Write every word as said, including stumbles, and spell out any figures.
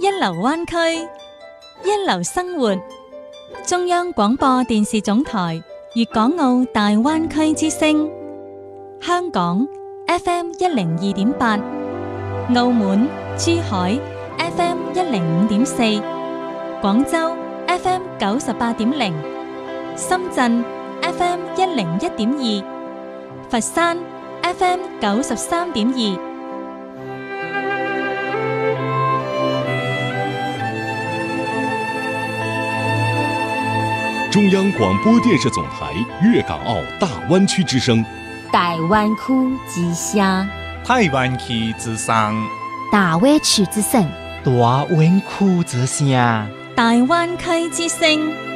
一流灣區，一流生活。中央廣播電視總台粵港澳大灣區之聲，香港 F M 一零二點八，澳門、珠海 F M 一零五點四，廣州 F M 九十八點零，深圳 F M 一零一點二，佛山 F M 九十三點二。 中央广播电视总台粤港澳大湾区之声， 台湾区之声， 台湾区之声， 大湾区之声， 大湾区之声， 大灣區之聲。